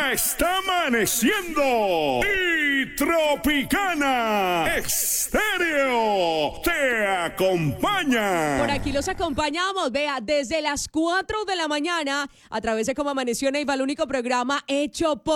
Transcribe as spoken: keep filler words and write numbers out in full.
Ya está amaneciendo y Tropicana Estéreo te acompaña. Por aquí los acompañamos, vea, desde las cuatro de la mañana a través de Cómo Amaneció Neiva, el único programa hecho por